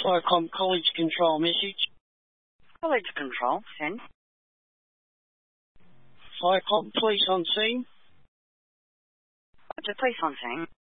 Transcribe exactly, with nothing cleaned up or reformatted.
FICOM College Control message. College Control, send. FICOM Police on scene. Roger, police on scene.